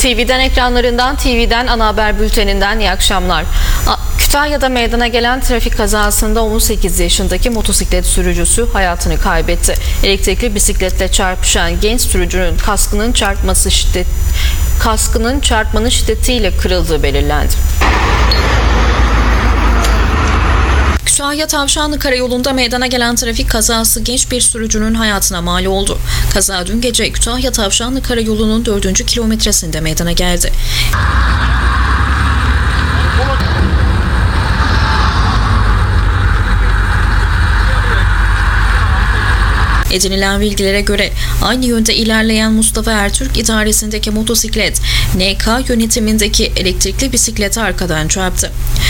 TV'den ekranlarından, TV'den ana haber bülteninden iyi akşamlar. Kütahya'da meydana gelen trafik kazasında 18 yaşındaki motosiklet sürücüsü hayatını kaybetti. Elektrikli bisikletle çarpışan genç sürücünün kaskının çarpmanın şiddetiyle kırıldığı belirlendi. Kütahya Tavşanlı Karayolu'nda meydana gelen trafik kazası genç bir sürücünün hayatına mal oldu. Kaza dün gece Kütahya Tavşanlı Karayolu'nun 4. kilometresinde meydana geldi. Edinilen bilgilere göre aynı yönde ilerleyen Mustafa Ertürk idaresindeki motosiklet NK yönetimindeki elektrikli bisiklete arkadan çarptı.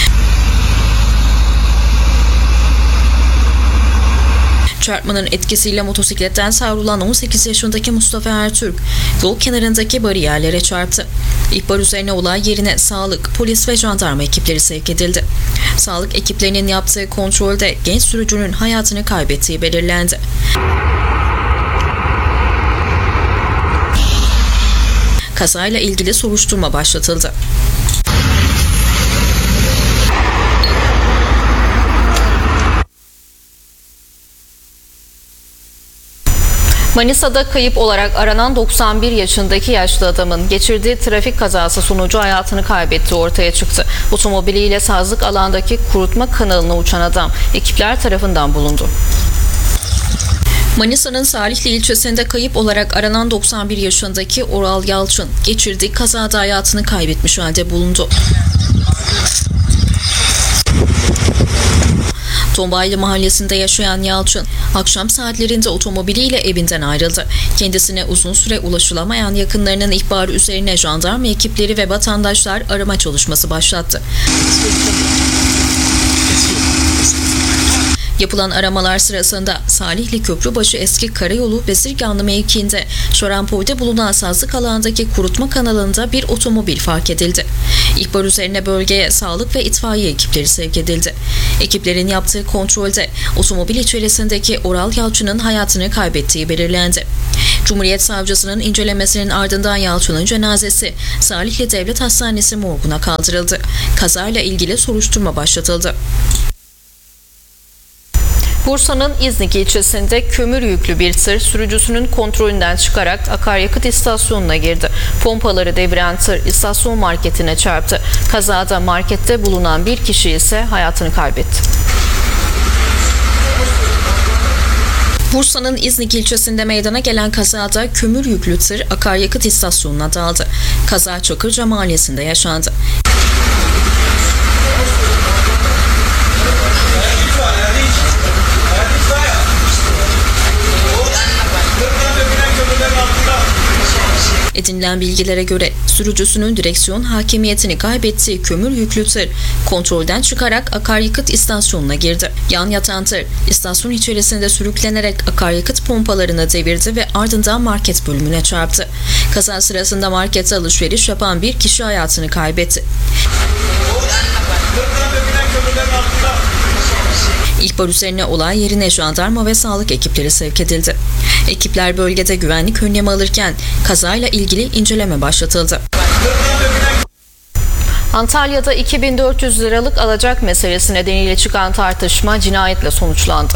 Çarpmanın etkisiyle motosikletten savrulan 18 yaşındaki Mustafa Ertürk yol kenarındaki bariyerlere çarptı. İhbar üzerine olay yerine sağlık, polis ve jandarma ekipleri sevk edildi. Sağlık ekiplerinin yaptığı kontrolde genç sürücünün hayatını kaybettiği belirlendi. Kazayla ilgili soruşturma başlatıldı. Manisa'da kayıp olarak aranan 91 yaşındaki yaşlı adamın geçirdiği trafik kazası sonucu hayatını kaybettiği ortaya çıktı. Otomobiliyle sazlık alandaki kurutma kanalına uçan adam ekipler tarafından bulundu. Manisa'nın Salihli ilçesinde kayıp olarak aranan 91 yaşındaki Oral Yalçın geçirdiği kazada hayatını kaybetmiş halde bulundu. Tombaylı mahallesinde yaşayan Yalçın, akşam saatlerinde otomobiliyle evinden ayrıldı. Kendisine uzun süre ulaşılamayan yakınlarının ihbarı üzerine jandarma ekipleri ve vatandaşlar arama çalışması başlattı. Yapılan aramalar sırasında Salihli Köprübaşı Eski Karayolu Bezirganlı mevkiinde şarampolde bulunan sazlık alandaki kurutma kanalında bir otomobil fark edildi. İhbar üzerine bölgeye sağlık ve itfaiye ekipleri sevk edildi. Ekiplerin yaptığı kontrolde otomobil içerisindeki Oral Yalçın'ın hayatını kaybettiği belirlendi. Cumhuriyet Savcısının incelemesinin ardından Yalçın'ın cenazesi Salihli Devlet Hastanesi morguna kaldırıldı. Kazayla ilgili soruşturma başlatıldı. Bursa'nın İznik ilçesinde kömür yüklü bir tır sürücüsünün kontrolünden çıkarak akaryakıt istasyonuna girdi. Pompaları deviren tır istasyon marketine çarptı. Kazada markette bulunan bir kişi ise hayatını kaybetti. Bursa'nın İznik ilçesinde meydana gelen kazada kömür yüklü tır akaryakıt istasyonuna daldı. Kaza Çakırca mahallesinde yaşandı. Edinilen bilgilere göre sürücüsünün direksiyon hakimiyetini kaybettiği kömür yüklü tır kontrolden çıkarak akaryakıt istasyonuna girdi. Yan yatan tır istasyon içerisinde sürüklenerek akaryakıt pompalarını devirdi ve ardından market bölümüne çarptı. Kaza sırasında markette alışveriş yapan bir kişi hayatını kaybetti. İhbar üzerine olay yerine jandarma ve sağlık ekipleri sevk edildi. Ekipler bölgede güvenlik önlemi alırken kazayla ilgili inceleme başlatıldı. Antalya'da 2400 liralık alacak meselesi nedeniyle çıkan tartışma cinayetle sonuçlandı.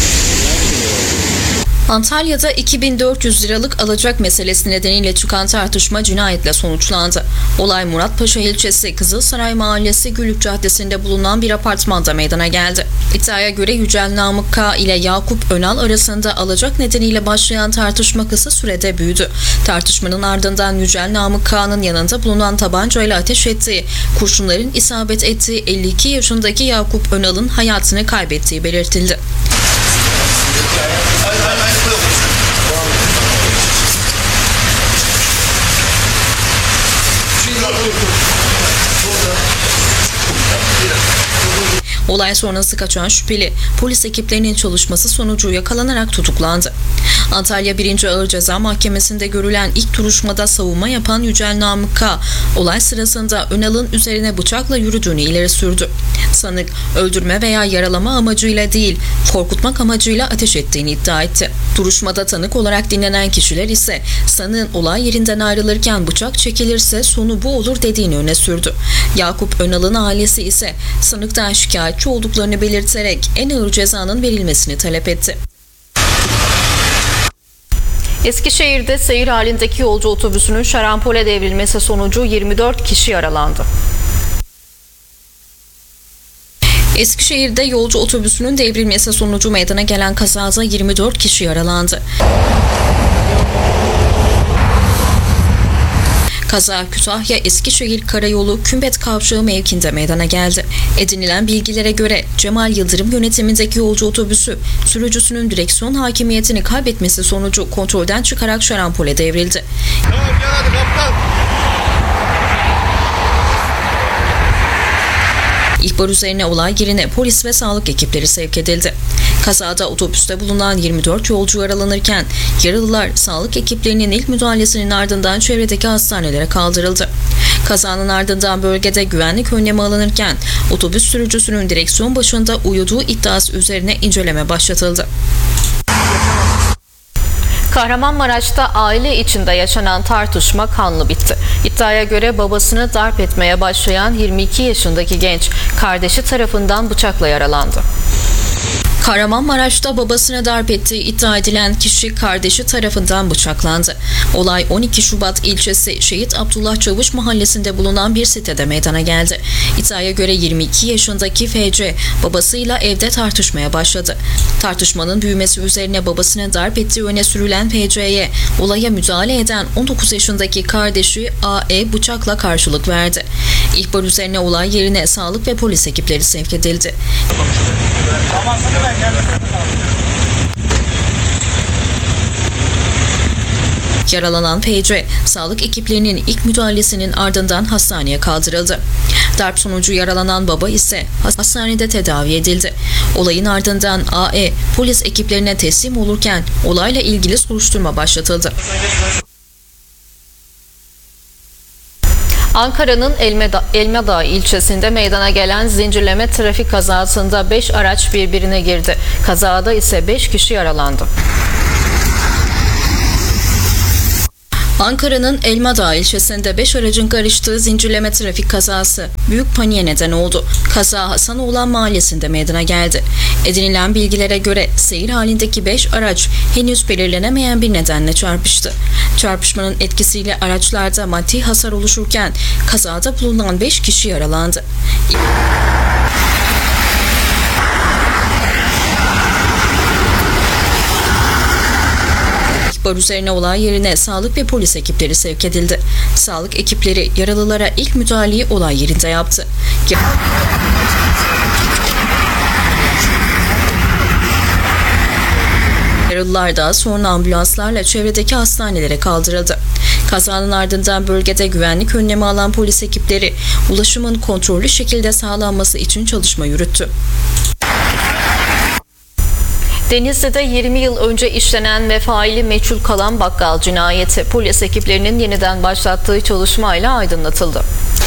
Antalya'da 2400 liralık alacak meselesi nedeniyle çıkan tartışma cinayetle sonuçlandı. Olay Muratpaşa ilçesi Kızılsaray Mahallesi Gülük Caddesi'nde bulunan bir apartmanda meydana geldi. İddiaya göre Yücel Namık K ile Yakup Önal arasında alacak nedeniyle başlayan tartışma kısa sürede büyüdü. Tartışmanın ardından Yücel Namık K'nın yanında bulunan tabancayla ateş ettiği, kurşunların isabet ettiği 52 yaşındaki Yakup Önal'ın hayatını kaybettiği belirtildi. Olay sonrası kaçan şüpheli polis ekiplerinin çalışması sonucu yakalanarak tutuklandı. Antalya 1. Ağır Ceza Mahkemesi'nde görülen ilk duruşmada savunma yapan Yücel Namık K. olay sırasında Önal'ın üzerine bıçakla yürüdüğünü ileri sürdü. Sanık öldürme veya yaralama amacıyla değil, korkutmak amacıyla ateş ettiğini iddia etti. Duruşmada tanık olarak dinlenen kişiler ise sanığın olay yerinden ayrılırken bıçak çekilirse sonu bu olur dediğini öne sürdü. Yakup Önal'ın ailesi ise sanıktan şikayetçi olduklarını belirterek en ağır cezanın verilmesini talep etti. Eskişehir'de seyir halindeki yolcu otobüsünün şarampole devrilmesi sonucu 24 kişi yaralandı. Eskişehir'de yolcu otobüsünün devrilmesi sonucu meydana gelen kazada 24 kişi yaralandı. Kaza Kütahya Eskişehir Karayolu Kümbet Kavşağı mevkinde meydana geldi. Edinilen bilgilere göre Cemal Yıldırım yönetimindeki yolcu otobüsü sürücüsünün direksiyon hakimiyetini kaybetmesi sonucu kontrolden çıkarak şarampole devrildi. Tamam, gel hadi kaptan. İhbar üzerine olay yerine polis ve sağlık ekipleri sevk edildi. Kazada otobüste bulunan 24 yolcu yaralanırken yaralılar sağlık ekiplerinin ilk müdahalesinin ardından çevredeki hastanelere kaldırıldı. Kazanın ardından bölgede güvenlik önlemi alınırken otobüs sürücüsünün direksiyon başında uyuduğu iddiası üzerine inceleme başlatıldı. Kahramanmaraş'ta aile içinde yaşanan tartışma kanlı bitti. İddiaya göre babasını darp etmeye başlayan 22 yaşındaki genç kardeşi tarafından bıçakla yaralandı. Kahramanmaraş'ta babasını darp ettiği iddia edilen kişi kardeşi tarafından bıçaklandı. Olay 12 Şubat ilçesi Şehit Abdullah Çavuş mahallesinde bulunan bir sitede meydana geldi. İddiaya göre 22 yaşındaki FC babasıyla evde tartışmaya başladı. Tartışmanın büyümesi üzerine babasını darp ettiği öne sürülen FC'ye olaya müdahale eden 19 yaşındaki kardeşi AE bıçakla karşılık verdi. İhbar üzerine olay yerine sağlık ve polis ekipleri sevk edildi. Yaralanan FC, sağlık ekiplerinin ilk müdahalesinin ardından hastaneye kaldırıldı. Darp sonucu yaralanan baba ise hastanede tedavi edildi. Olayın ardından AE, polis ekiplerine teslim olurken olayla ilgili soruşturma başlatıldı. Ankara'nın Elmadağ ilçesinde meydana gelen zincirleme trafik kazasında 5 araç birbirine girdi. Kazada ise 5 kişi yaralandı. Ankara'nın Elmadağ ilçesinde 5 aracın karıştığı zincirleme trafik kazası büyük paniğe neden oldu. Kaza Hasanoğlan mahallesinde meydana geldi. Edinilen bilgilere göre seyir halindeki 5 araç henüz belirlenemeyen bir nedenle çarpıştı. Çarpışmanın etkisiyle araçlarda maddi hasar oluşurken kazada bulunan 5 kişi yaralandı. İhbar üzerine olay yerine sağlık ve polis ekipleri sevk edildi. Sağlık ekipleri yaralılara ilk müdahaleyi olay yerinde yaptı. Yaralılar daha sonra ambulanslarla çevredeki hastanelere kaldırıldı. Kazanın ardından bölgede güvenlik önlemi alan polis ekipleri ulaşımın kontrollü şekilde sağlanması için çalışma yürüttü. Denizli'de 20 yıl önce işlenen ve faili meçhul kalan bakkal cinayeti polis ekiplerinin yeniden başlattığı çalışmayla aydınlatıldı.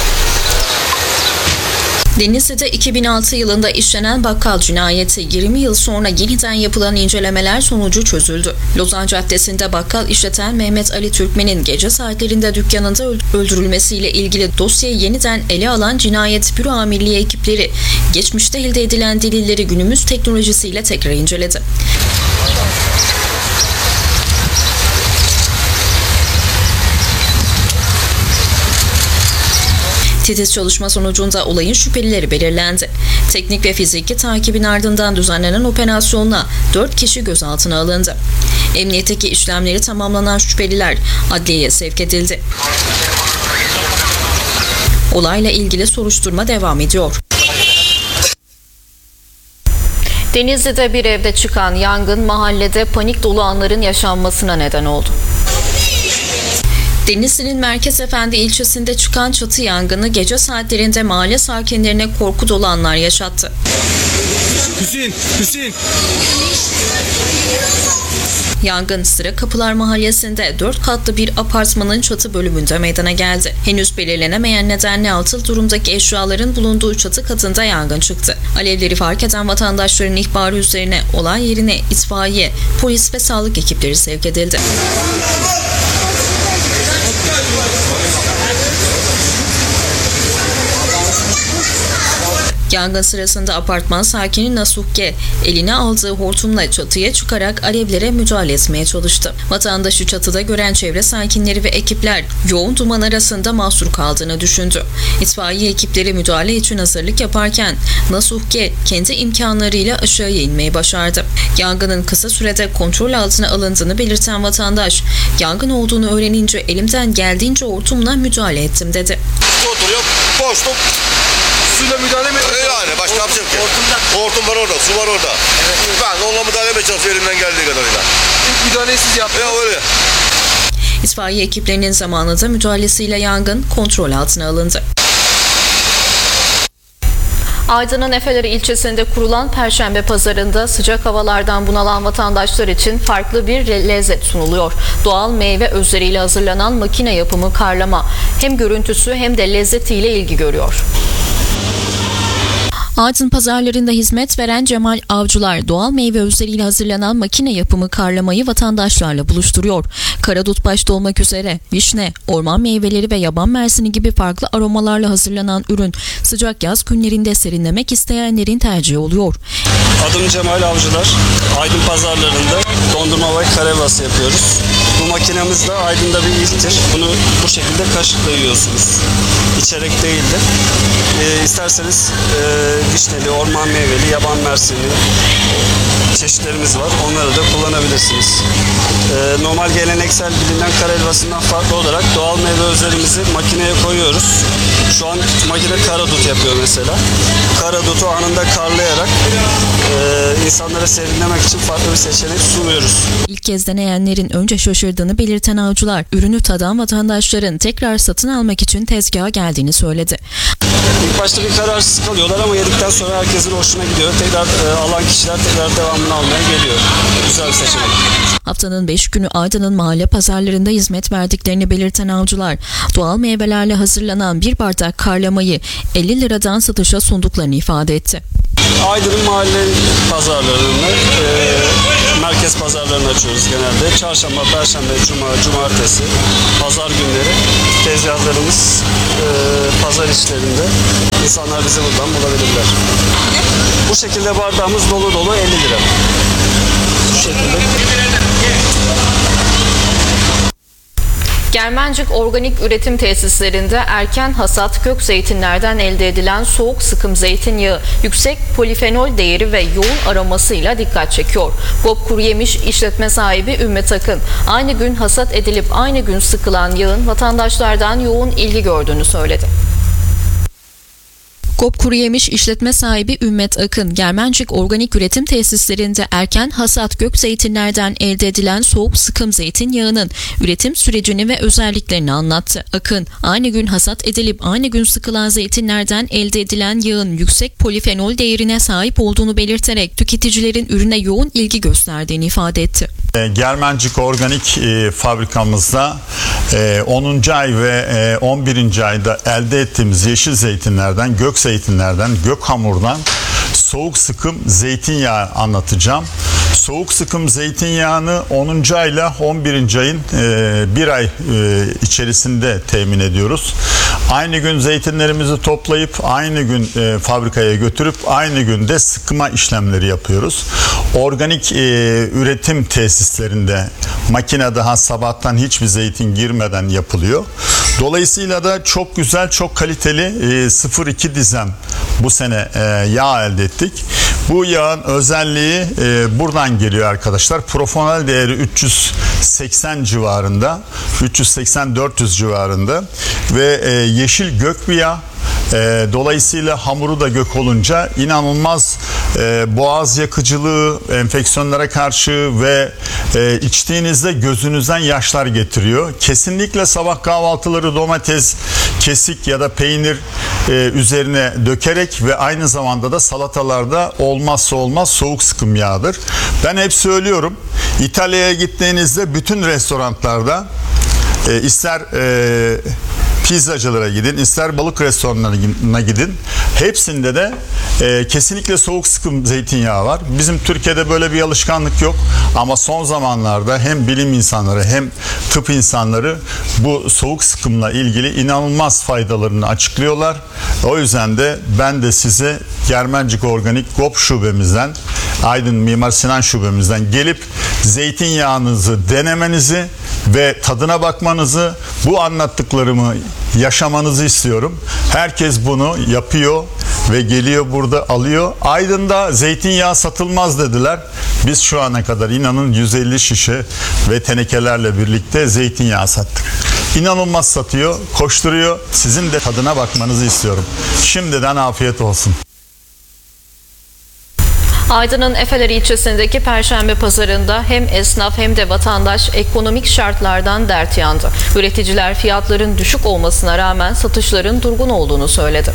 Denizli'de 2006 yılında işlenen bakkal cinayeti 20 yıl sonra yeniden yapılan incelemeler sonucu çözüldü. Lozan Caddesi'nde bakkal işleten Mehmet Ali Türkmen'in gece saatlerinde dükkanında öldürülmesiyle ilgili dosyayı yeniden ele alan Cinayet Büro Amirliği ekipleri geçmişte elde edilen delilleri günümüz teknolojisiyle tekrar inceledi. Titiz çalışma sonucunda olayın şüphelileri belirlendi. Teknik ve fiziki takibin ardından düzenlenen operasyonla 4 kişi gözaltına alındı. Emniyetteki işlemleri tamamlanan şüpheliler adliyeye sevk edildi. Olayla ilgili soruşturma devam ediyor. Denizli'de bir evde çıkan yangın mahallede panik dolu anların yaşanmasına neden oldu. Denizli'nin Merkezefendi ilçesinde çıkan çatı yangını gece saatlerinde mahalle sakinlerine korku dolu anlar yaşattı. Hüseyin. Yangın Sıra Kapılar Mahallesi'nde 4 katlı bir apartmanın çatı bölümünde meydana geldi. Henüz belirlenemeyen nedenle atıl durumdaki eşyaların bulunduğu çatı katında yangın çıktı. Alevleri fark eden vatandaşların ihbarı üzerine olay yerine itfaiye, polis ve sağlık ekipleri sevk edildi. Yangın sırasında apartman sakini Nasuhge eline aldığı hortumla çatıya çıkarak alevlere müdahale etmeye çalıştı. Vatandaşı çatıda gören çevre sakinleri ve ekipler yoğun duman arasında mahsur kaldığını düşündü. İtfaiye ekipleri müdahale için hazırlık yaparken Nasuhge kendi imkanlarıyla aşağıya inmeyi başardı. Yangının kısa sürede kontrol altına alındığını belirten vatandaş, yangın olduğunu öğrenince elimden geldiğince hortumla müdahale ettim dedi. Oturuyorum, koştum. Suyla müdahale mi? Yani başka yapacağım ki. Hortum var orada, su var orada. Evet. Ben onunla müdahale etmeye çalışıyorum elimden geldiği kadarıyla. İlk müdahaleyi siz yaptınız. Ya öyle. İtfaiye ekiplerinin zamanında müdahalesiyle yangın kontrol altına alındı. Aydın'ın Efeleri ilçesinde kurulan Perşembe Pazarı'nda sıcak havalardan bunalan vatandaşlar için farklı bir lezzet sunuluyor. Doğal meyve özleriyle hazırlanan makine yapımı karlama hem görüntüsü hem de lezzetiyle ilgi görüyor. Aydın pazarlarında hizmet veren Cemal Avcılar doğal meyve özleriyle hazırlanan makine yapımı karlamayı vatandaşlarla buluşturuyor. Karadut başta olmak üzere vişne, orman meyveleri ve yaban mersini gibi farklı aromalarla hazırlanan ürün sıcak yaz günlerinde serinlemek isteyenlerin tercihi oluyor. Adım Cemal Avcılar. Aydın pazarlarında dondurma ve kareması yapıyoruz. Bu makinemiz de Aydın'da bir ilktir. Bunu bu şekilde kaşıkla yiyorsunuz. İçerek değildir. İsterseniz vişneli, orman meyveli, yaban mersini çeşitlerimiz var. Onları da kullanabilirsiniz. Normal geleneksel bilinen kare helvasından farklı olarak doğal meyve özlerimizi makineye koyuyoruz. Şu an makine karadut yapıyor mesela. Karadutu anında karlayarak insanlara serinlemek için farklı bir seçenek sunuyoruz. İlk kez deneyenlerin önce şaşırdığını belirten avcılar, ürünü tadan vatandaşların tekrar satın almak için tezgaha geldiğini söyledi. İlk başta bir kararsız kalıyorlar ama yedikten sonra herkesin hoşuna gidiyor. Tekrar alan kişiler tekrar devamını almaya geliyor. Güzel bir seçenek. Haftanın 5 günü Aydın'ın mahalle pazarlarında hizmet verdiklerini belirten avcılar, doğal meyvelerle hazırlanan bir bardak karlamayı 50 liradan satışa sunduklarını ifade etti. Aydın'ın mahalle pazarlarını, merkez pazarlarını açıyoruz genelde. Çarşamba, perşembe, cuma, cumartesi, pazar günleri tezgahlarımız pazar işlerinde. İnsanlar bizi buradan bulabilirler. Bu şekilde bardağımız dolu dolu 50 lira. Bu şekilde. Germencik Organik Üretim Tesislerinde erken hasat kök zeytinlerden elde edilen soğuk sıkım zeytinyağı yüksek polifenol değeri ve yoğun aromasıyla dikkat çekiyor. GOP Kuruyemiş işletme sahibi Ümmet Akın, aynı gün hasat edilip aynı gün sıkılan yağın vatandaşlardan yoğun ilgi gördüğünü söyledi. GOP Kuruyemiş işletme sahibi Ümmet Akın, Germencik Organik Üretim Tesislerinde erken hasat gök zeytinlerden elde edilen soğuk sıkım zeytinyağının üretim sürecini ve özelliklerini anlattı. Akın, aynı gün hasat edilip aynı gün sıkılan zeytinlerden elde edilen yağın yüksek polifenol değerine sahip olduğunu belirterek tüketicilerin ürüne yoğun ilgi gösterdiğini ifade etti. Germencik Organik fabrikamızda 10. ay ve 11. ayda elde ettiğimiz yeşil zeytinlerden, gök zeytinlerden, gök hamurdan soğuk sıkım zeytinyağı anlatacağım. Soğuk sıkım zeytinyağını 10. ayla 11. ayın bir ay içerisinde temin ediyoruz. Aynı gün zeytinlerimizi toplayıp aynı gün fabrikaya götürüp aynı günde sıkma işlemleri yapıyoruz. Organik üretim tesislerinde makine daha sabahtan hiçbir zeytin girmeden yapılıyor. Dolayısıyla da çok güzel, çok kaliteli 0,2 dizem bu sene yağ elde ettik. Bu yağın özelliği buradan geliyor arkadaşlar. Profenol değeri 380 civarında, 380-400 civarında ve yeşil gök bir yağ. Dolayısıyla hamuru da gök olunca inanılmaz boğaz yakıcılığı, enfeksiyonlara karşı ve içtiğinizde gözünüzden yaşlar getiriyor. Kesinlikle sabah kahvaltıları domates, kesik ya da peynir üzerine dökerek ve aynı zamanda da salatalarda olmazsa olmaz soğuk sıkım yağıdır. Ben hep söylüyorum, İtalya'ya gittiğinizde bütün restoranlarda ister pizzacılara gidin, ister balık restoranlarına gidin. Hepsinde de kesinlikle soğuk sıkım zeytinyağı var. Bizim Türkiye'de böyle bir alışkanlık yok. Ama son zamanlarda hem bilim insanları hem tıp insanları bu soğuk sıkımla ilgili inanılmaz faydalarını açıklıyorlar. O yüzden de ben de size Germencik Organik GOP şubemizden, Aydın Mimar Sinan şubemizden gelip zeytinyağınızı denemenizi ve tadına bakmanızı, bu anlattıklarımı yaşamanızı istiyorum. Herkes bunu yapıyor ve geliyor burada alıyor. Aydın'da zeytinyağı satılmaz dediler. Biz şu ana kadar inanın 150 şişe ve tenekelerle birlikte zeytinyağı sattık. İnanılmaz satıyor, koşturuyor. Sizin de tadına bakmanızı istiyorum. Şimdiden afiyet olsun. Aydın'ın Efeler ilçesindeki Perşembe Pazarı'nda hem esnaf hem de vatandaş ekonomik şartlardan dert yandı. Üreticiler fiyatların düşük olmasına rağmen satışların durgun olduğunu söyledi.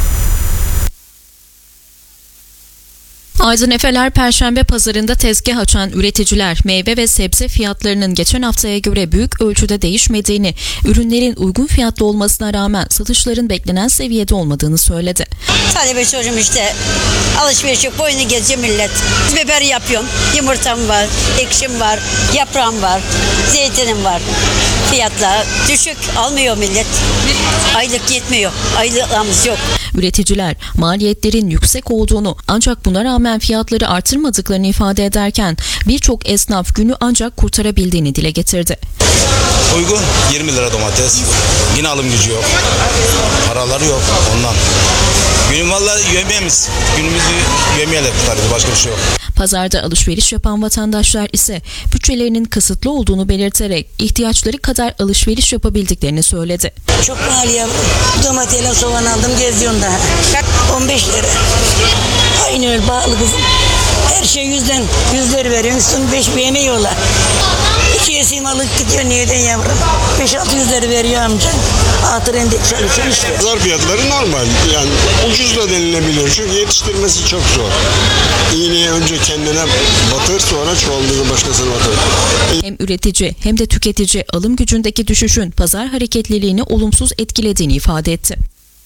Aydın Efeler Perşembe Pazarı'nda tezgah açan üreticiler meyve ve sebze fiyatlarının geçen haftaya göre büyük ölçüde değişmediğini, ürünlerin uygun fiyatlı olmasına rağmen satışların beklenen seviyede olmadığını söyledi. Talebe çocuğum işte alışveriş yok, boyunu geziyor millet. Biber yapıyorum, yumurtam var, ekşim var, yaprağım var, zeytinim var. Fiyatlar düşük, almıyor millet. Aylık yetmiyor, aylığımız yok. Üreticiler maliyetlerin yüksek olduğunu ancak buna rağmen fiyatları artırmadıklarını ifade ederken birçok esnaf günü ancak kurtarabildiğini dile getirdi. Uygun 20 lira domates. Yine alım gücü yok. Paraları yok ondan. Günün vallahi yemeyemiz. Günümüzü yemeyelim kurtarıyoruz. Başka bir şey yok. Pazarda alışveriş yapan vatandaşlar ise bütçelerinin kısıtlı olduğunu belirterek ihtiyaçları kadar alışveriş yapabildiklerini söyledi. Çok pahalı yavrum. Domatesle soğan aldım, geziyorum daha. 15 lira. Aynı öyle pahalı kızım. Her şey 100'leri veriyorsun, üstünü 5 yemiyorlar. 2 yesim alıp gidiyor, niyeden yavrum? 5-600 lira veriyor amca. Atır endek çalışıyor işte. Pazar fiyatları normal. Yani ucuz da denilebilir. Çünkü yetiştirmesi çok zor. İğneyi önce kendine batır, sonra çoğaldığını başkasına batır. Hem üretici hem de tüketici alım gücündeki düşüşün pazar hareketliliğini olumsuz etkilediğini ifade etti.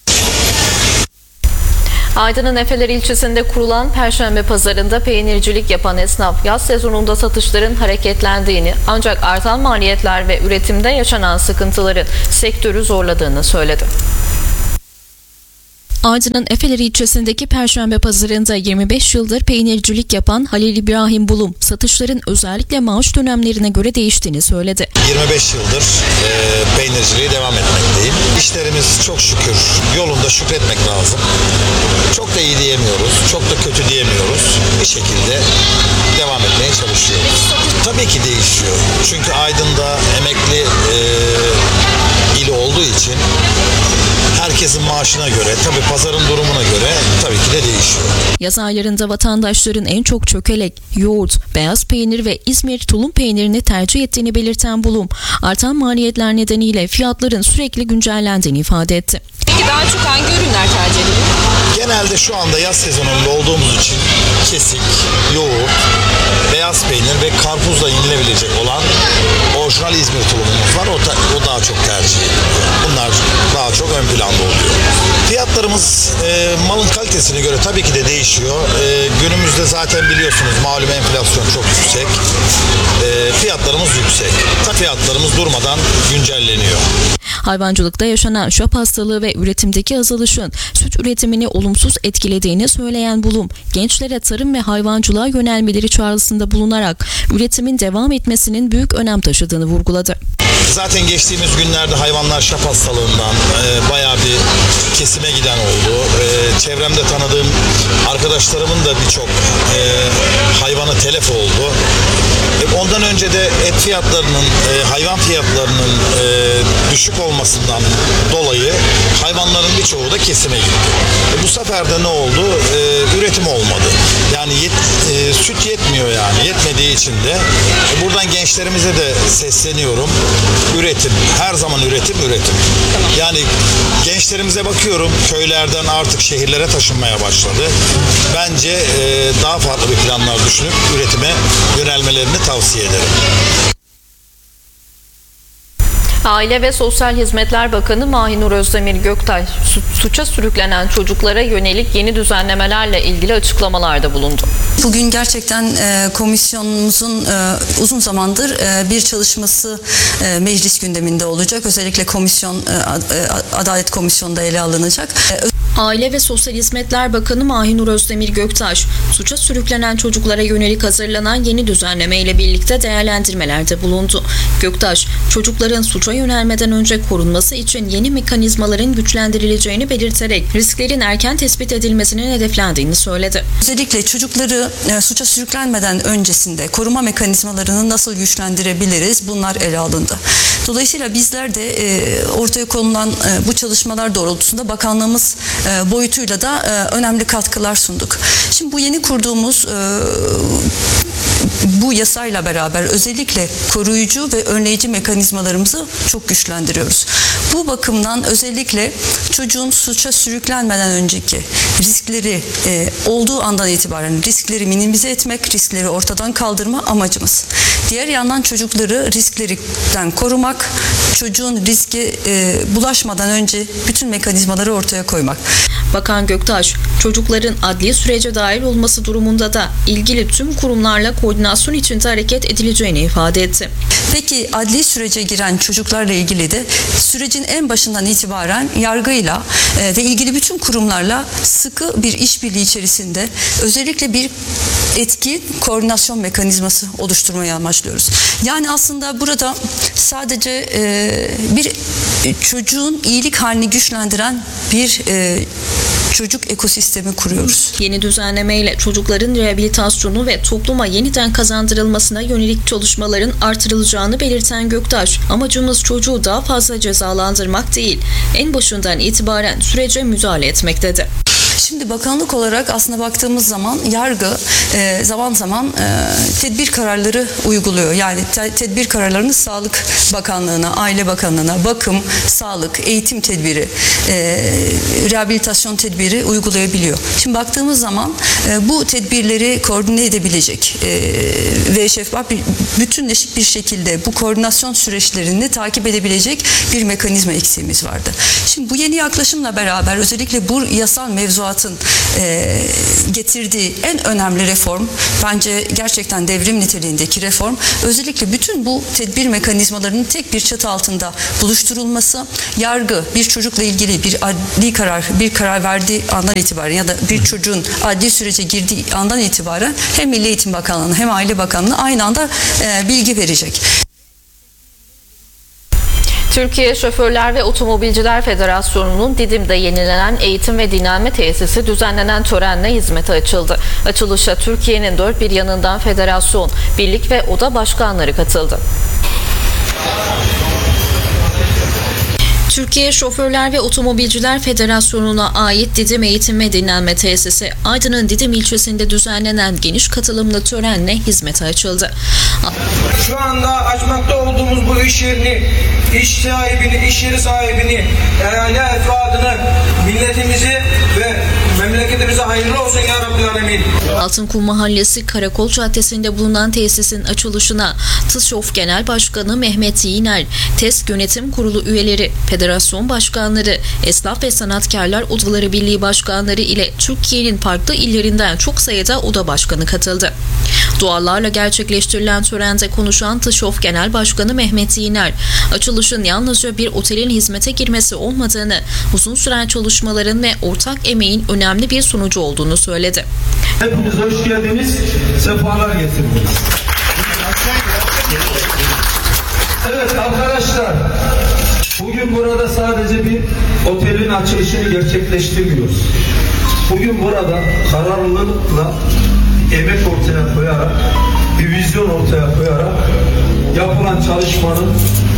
Aydın'ın Efeler ilçesinde kurulan Perşembe Pazarı'nda peynircilik yapan esnaf yaz sezonunda satışların hareketlendiğini ancak artan maliyetler ve üretimde yaşanan sıkıntıların sektörü zorladığını söyledi. Aydın'ın Efeler ilçesindeki Perşembe Pazarı'nda 25 yıldır peynircilik yapan Halil İbrahim Bulum, satışların özellikle maaş dönemlerine göre değiştiğini söyledi. 25 yıldır peynirciliğe devam etmekteyim. İşlerimiz çok şükür yolunda, şükretmek lazım. Çok da iyi diyemiyoruz, çok da kötü diyemiyoruz. Bir şekilde devam etmeye çalışıyoruz. Tabii ki değişiyor. Çünkü Aydın'da emekli ili olduğu için herkesin maaşına göre, tabii pazarın durumuna göre tabii ki de değişiyor. Yaz aylarında vatandaşların en çok çökelek, yoğurt, beyaz peynir ve İzmir tulum peynirini tercih ettiğini belirten Bulum, artan maliyetler nedeniyle fiyatların sürekli güncellendiğini ifade etti. Peki daha çok hangi ürünler tercih ediliyor? Genelde şu anda yaz sezonunda olduğumuz için kesik, yoğurt, beyaz peynir ve karpuzla yenilebilecek olan orijinal İzmir tulumumuz var. O daha çok tercih ediliyor. Bunlar daha çok ön planda oluyor. Fiyatlarımız malın kalitesine göre tabii ki de değişiyor. Günümüzde zaten biliyorsunuz malum enflasyon çok yüksek. Fiyatlarımız yüksek. Fiyatlarımız durmadan güncelleniyor. Hayvancılıkta yaşanan şap hastalığı ve üretimdeki azalışın süt üretimini olumsuz etkilediğini söyleyen Bulum, gençlere tarım ve hayvancılığa yönelmeleri çağrısında bulunarak üretimin devam etmesinin büyük önem taşıdığını vurguladı. Zaten geçtiğimiz günlerde hayvanlar şap hastalığından bayağı bir kesime giden oldu. Çevremde tanıdığım arkadaşlarımın da birçok hayvanı telef oldu. Ondan önce de et fiyatlarının, hayvan fiyatlarının düşük olmasından dolayı hayvanların birçoğu da kesime gitti. Bu sefer de ne oldu? Üretim olmadı. Yani süt yetmiyor yani. Yetmediği için de buradan gençlerimize de sesleniyorum. Üretim. Her zaman üretim. Yani gençlerimize bakıyorum. Köylerden artık şehirlere taşınmaya başladı. Bence daha farklı bir planlar düşünüp üretime yönelmelerini tavsiye ederim. Aile ve Sosyal Hizmetler Bakanı Mahinur Özdemir Göktaş, suça sürüklenen çocuklara yönelik yeni düzenlemelerle ilgili açıklamalarda bulundu. Bugün gerçekten komisyonumuzun uzun zamandır bir çalışması meclis gündeminde olacak. Özellikle Adalet Komisyonu'nda ele alınacak. Aile ve Sosyal Hizmetler Bakanı Mahinur Özdemir Göktaş, suça sürüklenen çocuklara yönelik hazırlanan yeni düzenleme ile birlikte değerlendirmelerde bulundu. Göktaş, çocukların suça yönelmeden önce korunması için yeni mekanizmaların güçlendirileceğini belirterek risklerin erken tespit edilmesinin hedeflendiğini söyledi. Özellikle çocukları suça sürüklenmeden öncesinde koruma mekanizmalarını nasıl güçlendirebiliriz? Bunlar ele alındı. Dolayısıyla bizler de ortaya konulan bu çalışmalar doğrultusunda bakanlığımız boyutuyla da önemli katkılar sunduk. Şimdi bu yeni kurduğumuz bu yasayla beraber özellikle koruyucu ve önleyici mekanizmalarımızı çok güçlendiriyoruz. Bu bakımdan özellikle çocuğun suça sürüklenmeden önceki riskleri olduğu andan itibaren riskleri minimize etmek, riskleri ortadan kaldırma amacımız. Diğer yandan çocukları risklerden korumak, çocuğun riske bulaşmadan önce bütün mekanizmaları ortaya koymak. Bakan Göktaş, çocukların adli sürece dahil olması durumunda da ilgili tüm kurumlarla koordinasyon içinde hareket edileceğini ifade etti. Peki adli sürece giren çocuklarla ilgili de sürecin en başından itibaren yargıyla ve ilgili bütün kurumlarla sıkı bir işbirliği içerisinde özellikle bir etki koordinasyon mekanizması oluşturmayı amaçlıyoruz. Yani aslında burada sadece bir çocuğun iyilik halini güçlendiren bir çocuk ekosistemi kuruyoruz. Yeni düzenlemeyle çocukların rehabilitasyonu ve topluma yeniden kazandırılmasına yönelik çalışmaların artırılacağını belirten Göktaş, amacımız çocuğu daha fazla cezalandırmak değil, en başından itibaren sürece müdahale etmek dedi. Şimdi bakanlık olarak aslında baktığımız zaman yargı zaman zaman tedbir kararları uyguluyor. Yani tedbir kararlarını Sağlık Bakanlığı'na, Aile Bakanlığı'na bakım, sağlık, eğitim tedbiri, rehabilitasyon tedbiri uygulayabiliyor. Şimdi baktığımız zaman bu tedbirleri koordine edebilecek ve şeffaf bütünleşik bir şekilde bu koordinasyon süreçlerini takip edebilecek bir mekanizma eksiğimiz vardı. Şimdi bu yeni yaklaşımla beraber özellikle bu yasal mevzuatın getirdiği en önemli reform, bence gerçekten devrim niteliğindeki reform, özellikle bütün bu tedbir mekanizmalarının tek bir çatı altında buluşturulması, yargı bir çocukla ilgili bir karar verdiği andan itibaren ya da bir çocuğun adli sürece girdiği andan itibaren hem Milli Eğitim Bakanlığı'na hem Aile Bakanlığı'na aynı anda bilgi verecek. Türkiye Şoförler ve Otomobilciler Federasyonu'nun Didim'de yenilenen eğitim ve dinlenme tesisi düzenlenen törenle hizmete açıldı. Açılışa Türkiye'nin dört bir yanından federasyon, birlik ve oda başkanları katıldı. Türkiye Şoförler ve Otomobilciler Federasyonu'na ait Didim Eğitim ve Dinlenme Tesisi, Aydın'ın Didim ilçesinde düzenlenen geniş katılımlı törenle hizmete açıldı. Şu anda açmakta olduğumuz bu iş yerini, iş sahibini, iş yeri sahibini, aile efradını, milletimizi ve memleketimize hayırlı olsun ya Rabbil Alemin. Altınkum Mahallesi Karakol Caddesi'nde bulunan tesisin açılışına TİSOF Genel Başkanı Mehmet Yiğner, TESK Yönetim Kurulu üyeleri, federasyon başkanları, esnaf ve sanatkarlar odaları birliği başkanları ile Türkiye'nin farklı illerinden çok sayıda oda başkanı katıldı. Dualarla gerçekleştirilen törende konuşan TİSOF Genel Başkanı Mehmet Yiğner, açılışın yalnızca bir otelin hizmete girmesi olmadığını, uzun süren çalışmaların ve ortak emeğin önemli bir sonucu olduğunu söyledi. Hepiniz hoş geldiniz, sefalar getirdiniz. Evet arkadaşlar, bugün burada sadece bir otelin açılışını gerçekleştirmiyoruz. Bugün burada kararlılıkla emek ortaya koyarak, bir vizyon ortaya koyarak yapılan çalışmanın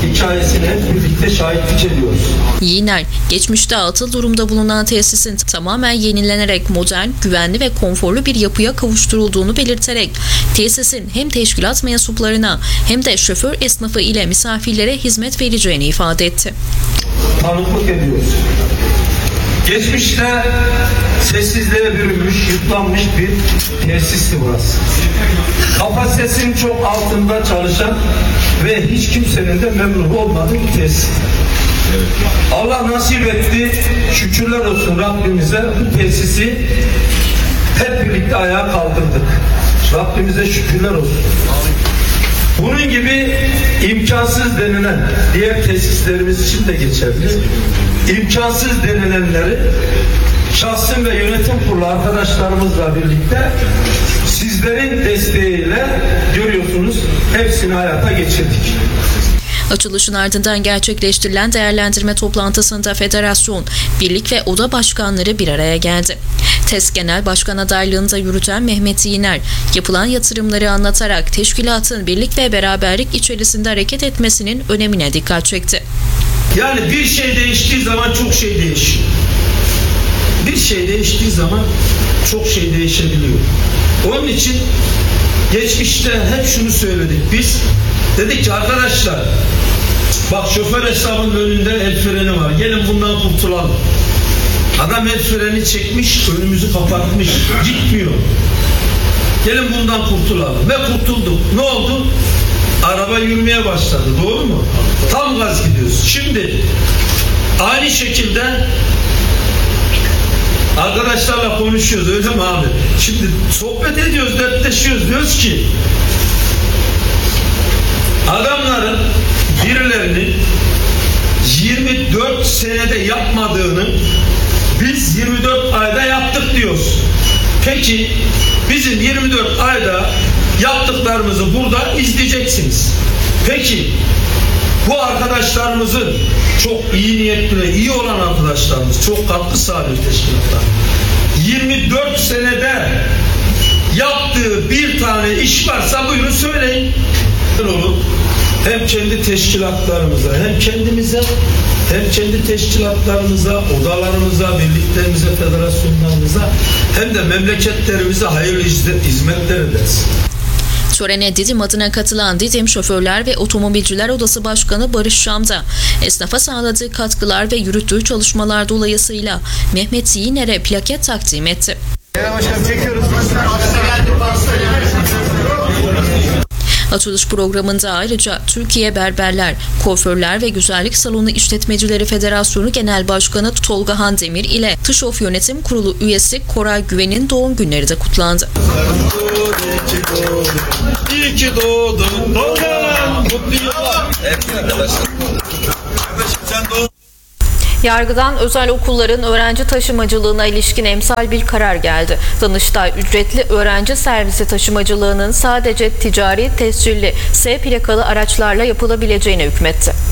hikayesine hep birlikte şahitlik ediyoruz. Yiğner, geçmişte atıl durumda bulunan tesisin tamamen yenilenerek modern, güvenli ve konforlu bir yapıya kavuşturulduğunu belirterek tesisin hem teşkilat mensuplarına hem de şoför esnafı ile misafirlere hizmet vereceğini ifade etti. Tanıklık ediyoruz. Geçmişte sessizliğe bürünmüş, yıpranmış bir tesisti burası. Kapasitesinin çok altında çalışan ve hiç kimsenin de memnun olmadığı bir tesis. Allah nasip etti, şükürler olsun Rabbimize, bu tesisi hep birlikte ayağa kaldırdık. Rabbimize şükürler olsun. Bunun gibi imkansız denilen diğer tesislerimiz için de geçerli. İmkansız denilenleri şahsım ve yönetim kurulu arkadaşlarımızla birlikte sizlerin desteğiyle görüyorsunuz hepsini hayata geçirdik. Açılışın ardından gerçekleştirilen değerlendirme toplantısında federasyon, birlik ve oda başkanları bir araya geldi. TES Genel Başkan adaylığında yürüten Mehmet Yiğner, yapılan yatırımları anlatarak teşkilatın birlik ve beraberlik içerisinde hareket etmesinin önemine dikkat çekti. Yani bir şey değiştiği zaman çok şey değişiyor. Bir şey değiştiği zaman çok şey değişebiliyor. Onun için geçmişte hep şunu söyledik biz. Dedik ki arkadaşlar, bak şoför hesabının önünde el freni var. Gelin bundan kurtulalım. Adam el freni çekmiş, önümüzü kapatmış. Gitmiyor. Gelin bundan kurtulalım. Ve kurtulduk. Ne oldu? Araba yürümeye başladı. Doğru mu? Tam gaz gidiyoruz. Şimdi aynı şekilde arkadaşlarla konuşuyoruz. Öyle mi abi? Şimdi sohbet ediyoruz, dertleşiyoruz. Diyoruz ki adamların birilerinin 24 senede yapmadığını biz 24 ayda yaptık diyoruz. Peki bizim 24 ayda yaptıklarımızı burada izleyeceksiniz. Peki bu arkadaşlarımızın çok iyi niyetli ve iyi olan arkadaşlarımız, çok katkı sağlıyor teşkilatlar. 24 senede yaptığı bir tane iş varsa buyurun söyleyin. Hem kendi teşkilatlarımıza, hem kendimize, hem kendi teşkilatlarımıza, odalarımıza, birliklerimize, federasyonlarımıza, hem de memleketlerimize hayırlı hizmetler ederiz. Törene Didim adına katılan Didim Şoförler ve Otomobilciler Odası Başkanı Barış Şam da esnafa sağladığı katkılar ve yürüttüğü çalışmalar dolayısıyla Mehmet Yiğner'e plaket takdim etti. Açılış programında ayrıca Türkiye Berberler, Kuaförler ve Güzellik Salonu İşletmecileri Federasyonu Genel Başkanı Tolga Handemir ile TÜŞOF Yönetim Kurulu üyesi Koray Güven'in doğum günleri de kutlandı. İyi ki doğdun, mutlu yıllar. Yargıdan özel okulların öğrenci taşımacılığına ilişkin emsal bir karar geldi. Danıştay ücretli öğrenci servisi taşımacılığının sadece ticari tescilli S plakalı araçlarla yapılabileceğine hükmetti.